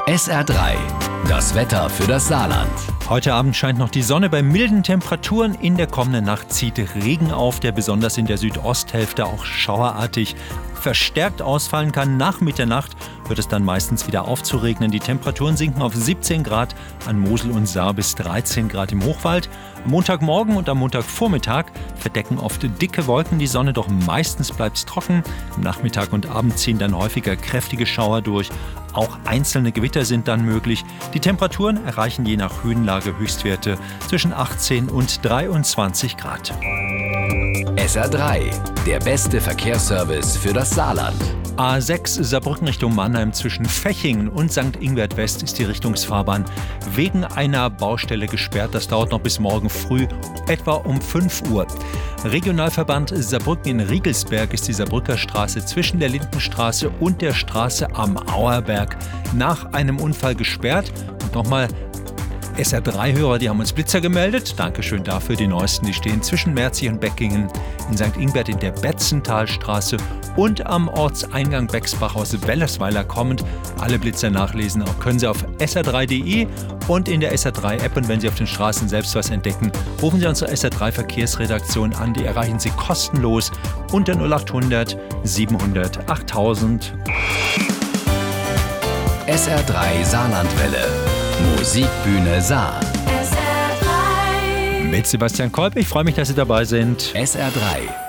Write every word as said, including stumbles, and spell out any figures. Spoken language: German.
S R drei, das Wetter für das Saarland. Heute Abend scheint noch die Sonne bei milden Temperaturen. In der kommenden Nacht zieht Regen auf, der besonders in der Südosthälfte auch schauerartig verstärkt ausfallen kann. Nach Mitternacht wird es dann meistens wieder aufzuregnen. Die Temperaturen sinken auf siebzehn Grad an Mosel und Saar bis dreizehn Grad im Hochwald. Am Montagmorgen und am Montagvormittag verdecken oft dicke Wolken die Sonne, doch meistens bleibt es trocken. Am Nachmittag und Abend ziehen dann häufiger kräftige Schauer durch. Auch einzelne Gewitter sind dann möglich. Die Temperaturen erreichen je nach Höhenlage Höchstwerte zwischen achtzehn und dreiundzwanzig Grad. S R drei, der beste Verkehrsservice für das Saarland. A sechs Saarbrücken Richtung Mannheim zwischen Fechingen und Sankt Ingbert West ist die Richtungsfahrbahn wegen einer Baustelle gesperrt. Das dauert noch bis morgen früh, etwa um fünf Uhr. Regionalverband Saarbrücken in Riegelsberg ist die Saarbrücker Straße zwischen der Lindenstraße und der Straße am Auerberg nach einem Unfall gesperrt. Und nochmal, S R drei Hörer, die haben uns Blitzer gemeldet. Dankeschön dafür. Die neuesten, die stehen zwischen Merzig und Beckingen, in Sankt Ingbert in der Betzentalstraße und am Ortseingang Bexbach aus Wellersweiler kommend. Alle Blitzer nachlesen auch können Sie auf S R drei punkt de und in der S R drei App. Und wenn Sie auf den Straßen selbst was entdecken, rufen Sie unsere S R drei Verkehrsredaktion an. Die erreichen Sie kostenlos unter null achthundert siebenhundert achttausend. S R drei Saarlandwelle. Musikbühne Saar. Mit Sebastian Kolb. Ich freue mich, dass Sie dabei sind. S R drei.